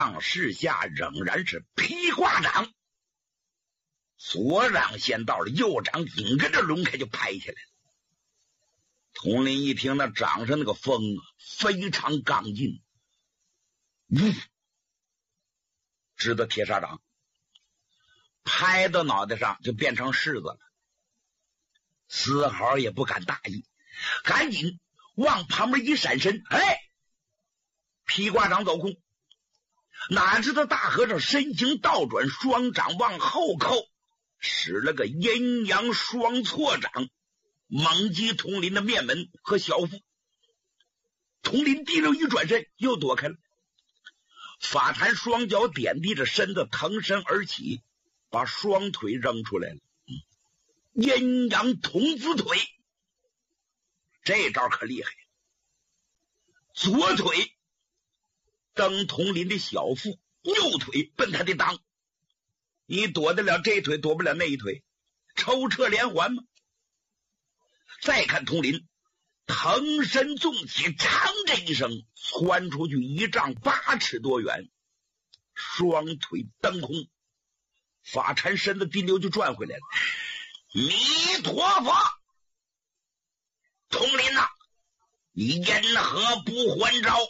势下仍然是披挂掌，左掌先到了，右掌紧跟着抡开就拍起来了。统领一听那掌上那个风非常刚劲，知道铁砂掌拍到脑袋上就变成柿子了，丝毫也不敢大意，赶紧往旁边一闪身，披挂掌走空。哪知道大和尚身形倒转，双掌往后扣，使了个阴阳双错掌，猛击统领的面门和小腹。统领提溜一转身又躲开了。法坛双脚点地着身子，腾身而起，把双腿扔出来了。阴阳童子腿，这招可厉害。左腿蹬统领的小腹，右腿奔他的裆，你躲得了这腿，躲不了那一腿，抽撤连环吗？再看统领腾身纵起，长这一声窜出去1丈8尺多远，双腿蹬空，法禅身子滴溜就转回来了。弥陀佛，统领啊，你因何不还招？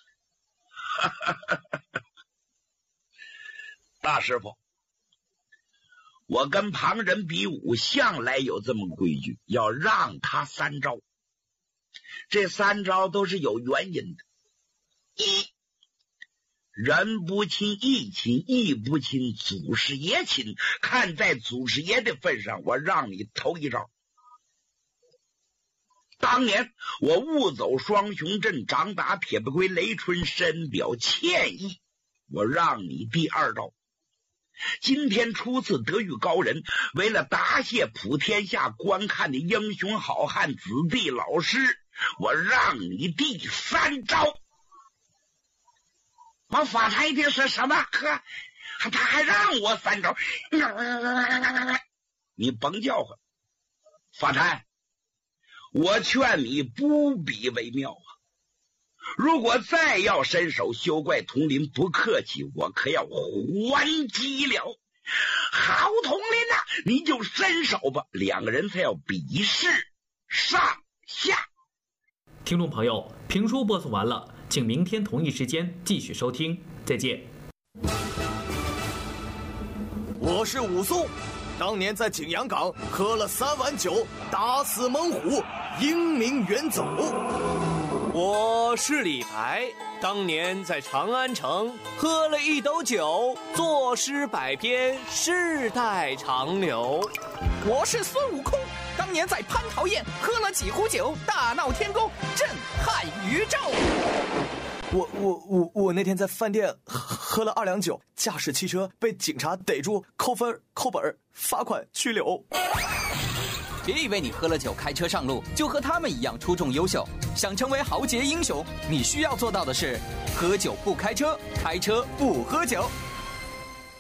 大师傅，我跟旁人比武向来有这么规矩，要让他3招。这3招都是有原因的。一，人不亲义亲，义不亲祖师爷亲，看在祖师爷的份上，我让你头1招。当年我误走双雄阵，掌打铁不归雷春，深表歉意，我让你第2招。今天初次得遇高人，为了答谢普天下观看的英雄好汉子弟老师，我让你第3招。我法禅一听是什么？呵，他还让我3招？你甭叫唤，法禅，我劝你不比为妙啊！如果再要伸手，休怪统领不客气，我可要还击了。好，统领啊，你就伸手吧。2个人才要比试上下。 听众朋友，评书播送完了，请明天同一时间继续收听，再见。 我是武松，当年在景阳冈喝了3碗酒，打死猛虎，英名远走。 我是李白，当年在长安城喝了1斗酒，作诗100篇，世代长流。 我是孙悟空，当年在蟠桃宴喝了几壶酒，大闹天宫，震撼宇宙。 我那天在饭店喝了2两酒，驾驶汽车被警察逮住，扣分、扣本、罚款、拘留。 别以为你喝了酒开车上路就和他们一样出众优秀，想成为豪杰英雄，你需要做到的是：喝酒不开车，开车不喝酒。